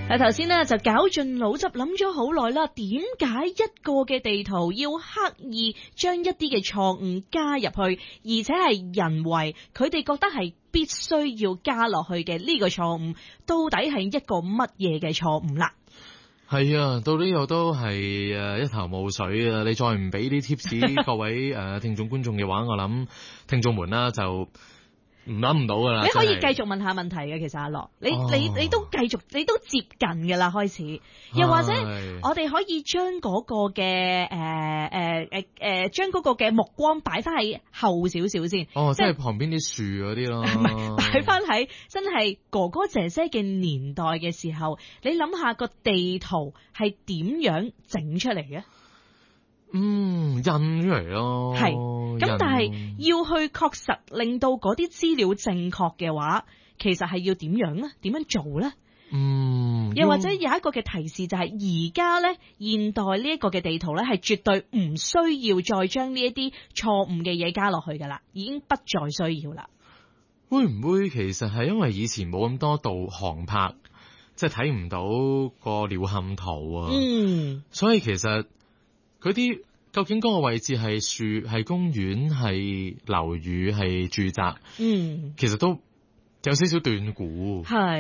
頭先呢就絞盡腦汁諗咗好耐啦，點解一個嘅地圖要刻意將一啲嘅錯誤加入去，而且係人為佢哋覺得係必須要加落去嘅呢個錯誤，到底係一個乜嘢嘅錯誤啦？ 係啊，到呢度都係一頭霧水啊！你再唔俾啲 tips 各位聽眾觀眾嘅話，我諗聽眾們啦就諗唔到噶啦。 你可以繼續問下問題嘅，其實阿樂，你都繼續，你都接近噶啦，開始。又或者我哋可以將嗰個嘅將嗰個嘅目光擺翻喺後少少先。 即係旁邊啲樹嗰啲咯。 唔係，擺翻喺真係哥哥姐姐嘅年代嘅時候，你諗下個地圖係點樣整出嚟嘅？ 印出嚟咯。 係咁，但係要去確實令到嗰啲資料正確嘅話，其實係要點樣咧？點樣做咧？又或者有一個嘅提示就係而家咧，現代呢一個嘅地圖咧，係絕對唔需要再將呢一啲錯誤嘅嘢加落去噶啦，已經不再需要啦。 會唔會其實係因為以前冇咁多導航拍，即係睇唔到個鳥瞰圖啊？所以其實佢啲究竟嗰個位置係樹、係公園、係樓宇、係住宅，其實都有少少斷估。係。